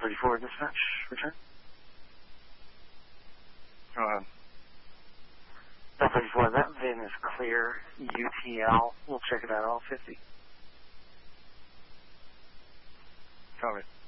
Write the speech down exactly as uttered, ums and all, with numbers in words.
thirty-four, dispatch, return. Go ahead. Del thirty-four, that V I N is clear, U T L. We'll check it out, all fifty. Copy.